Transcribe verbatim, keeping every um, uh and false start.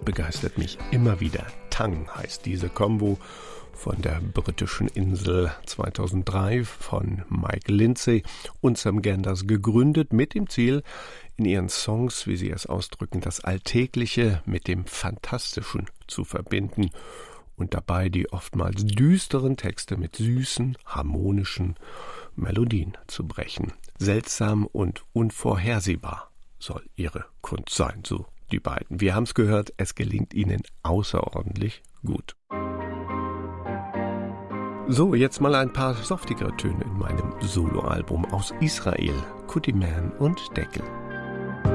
begeistert mich immer wieder. Tang heißt diese Combo von der britischen Insel, zweitausenddrei von Mike Lindsay und Sam Genders gegründet, mit dem Ziel, in ihren Songs, wie sie es ausdrücken, das Alltägliche mit dem Fantastischen zu verbinden und dabei die oftmals düsteren Texte mit süßen, harmonischen Melodien zu brechen. Seltsam und unvorhersehbar soll ihre Kunst sein, so die beiden. Wir haben es gehört, es gelingt ihnen außerordentlich gut. So, jetzt mal ein paar softigere Töne in meinem Soloalbum aus Israel, Kutiman und Deckel.